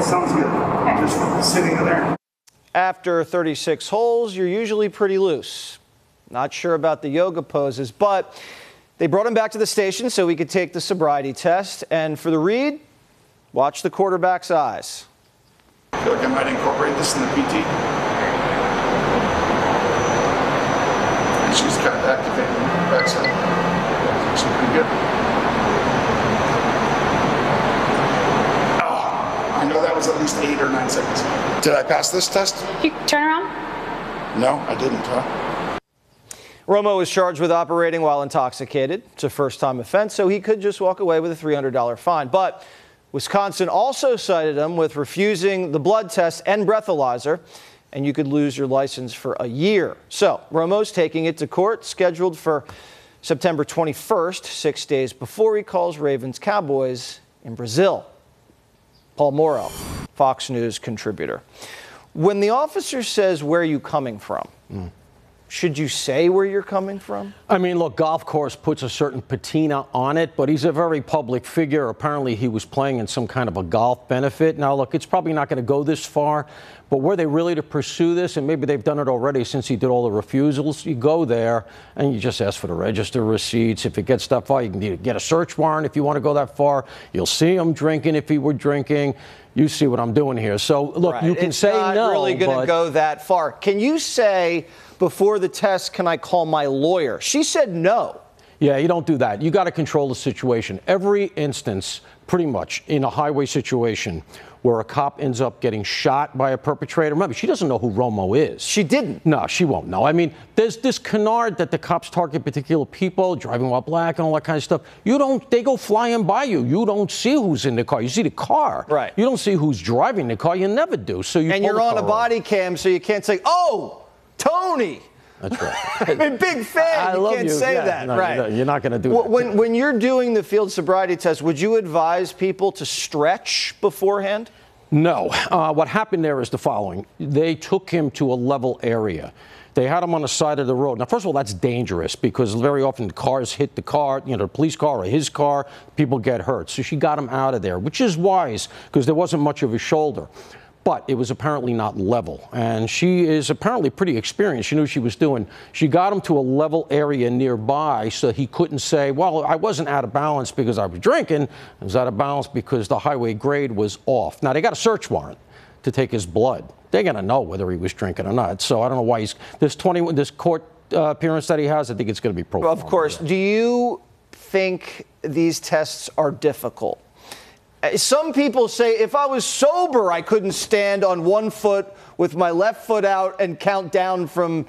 sounds good. Okay. Just sitting there. After 36 holes, you're usually pretty loose. Not sure about the yoga poses, but they brought him back to the station so he could take the sobriety test. And for the read, watch the quarterback's eyes. I feel like I might incorporate this in the PT. And she's kind of activating the backside. It's pretty good. Oh, I know that was at least 8 or 9 seconds. Did I pass this test? You turn around. No, I didn't, huh? Romo was charged with operating while intoxicated. It's a first-time offense, so he could just walk away with a $300 fine. But Wisconsin also cited him with refusing the blood test and breathalyzer, and you could lose your license for a year. So Romo's taking it to court, scheduled for September 21st, 6 days before he calls Ravens-Cowboys in Brazil. Paul Morrow, Fox News contributor. When the officer says, "Where are you coming from?" Should you say where you're coming from? I mean, look, golf course puts a certain patina on it, but he's a very public figure. Apparently, he was playing in some kind of a golf benefit. Now, look, it's probably not going to go this far, but were they really to pursue this, and maybe they've done it already since he did all the refusals, you go there and you just ask for the register receipts. If it gets that far, you can get a search warrant if you want to go that far. You'll see him drinking if he were drinking. You see what I'm doing here. So, look, Right. You can say no. It's not really going to go that far. Can you say, before the test, can I call my lawyer? She said no. Yeah, you don't do that. You got to control the situation. Every instance, pretty much, in a highway situation where a cop ends up getting shot by a perpetrator. Remember, she doesn't know who Romo is. She didn't. No, she won't know. I mean, there's this canard that the cops target particular people, driving while black and all that kind of stuff. They go flying by you. You don't see who's in the car. You see the car. Right. You don't see who's driving the car. You never do. So And you're on a body cam, so you can't say, "Oh, Tony." That's right. I'm a big fan. I love can't you. say Yeah, that, no, right? You're not going to do that. When you're doing the field sobriety test, would you advise people to stretch beforehand? No. What happened there is the following. They took him to a level area. They had him on the side of the road. Now, first of all, that's dangerous because very often the cars hit the car, the police car or his car, people get hurt. So she got him out of there, which is wise because there wasn't much of a shoulder. But it was apparently not level. And she is apparently pretty experienced. She knew what she was doing. She got him to a level area nearby so he couldn't say, well, I wasn't out of balance because I was drinking. I was out of balance because the highway grade was off. Now, they got a search warrant to take his blood. They're going to know whether he was drinking or not. So I don't know why this court appearance that he has, I think it's going to be pro. Of course. Do you think these tests are difficult? Some people say if I was sober, I couldn't stand on one foot with my left foot out and count down from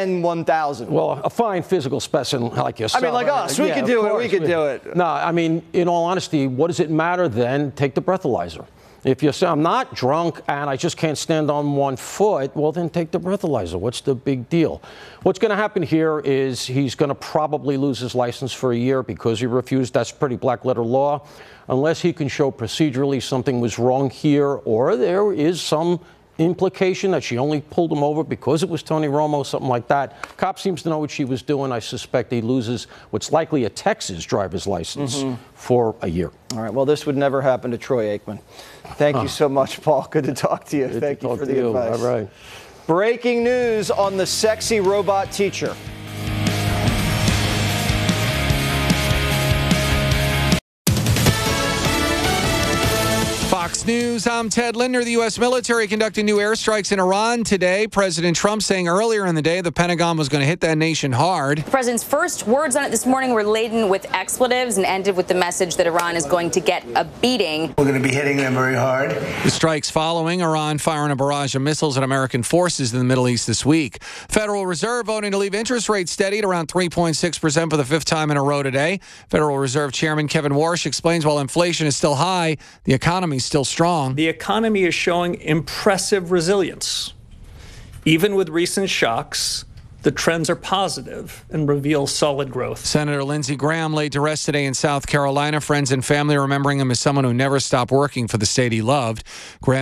1,000. Well, a fine physical specimen like yourself. I mean, like us, we could do it. We could do it. No, I mean, in all honesty, what does it matter then? Take the breathalyzer. If you say, I'm not drunk and I just can't stand on one foot, well, then take the breathalyzer. What's the big deal? What's going to happen here is he's going to probably lose his license for a year because he refused. That's pretty black letter law. Unless he can show procedurally something was wrong here or there is some implication that she only pulled him over because it was Tony Romo, something like that. Cop seems to know what she was doing. I suspect he loses what's likely a Texas driver's license for a year. All right. Well, this would never happen to Troy Aikman. Thank you so much, Paul. Good to talk to you. Thank you for the advice. All right. Breaking news on the sexy robot teacher. Fox News, I'm Ted Linder. The U.S. military conducting new airstrikes in Iran today. President Trump saying earlier in the day the Pentagon was going to hit that nation hard. The president's first words on it this morning were laden with expletives and ended with the message that Iran is going to get a beating. We're going to be hitting them very hard. The strikes following Iran firing a barrage of missiles at American forces in the Middle East this week. Federal Reserve voting to leave interest rates steady at around 3.6% for the fifth time in a row today. Federal Reserve Chairman Kevin Warsh explains while inflation is still high, the economy is still strong. The economy is showing impressive resilience. Even with recent shocks, the trends are positive and reveal solid growth. Senator Lindsey Graham laid to rest today in South Carolina. Friends and family remembering him as someone who never stopped working for the state he loved. Graham